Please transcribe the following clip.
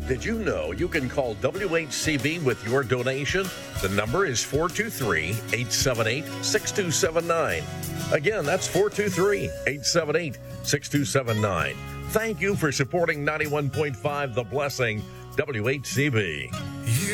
Did you know you can call WHCB with your donation? The number is 423-878-6279. Again, that's 423-878-6279. Thank you for supporting 91.5 The Blessing, WHCB.